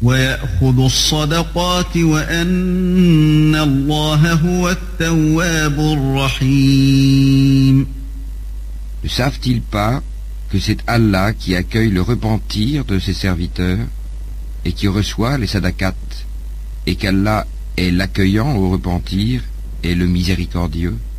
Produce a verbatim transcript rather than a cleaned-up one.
ويأخذ الصدقات وأن الله هو التواب الرحيم. Ne savent-ils pas que c'est Allah qui accueille le repentir de ses serviteurs et qui reçoit les sadaqat, et qu'Allah est l'accueillant au repentir et le miséricordieux?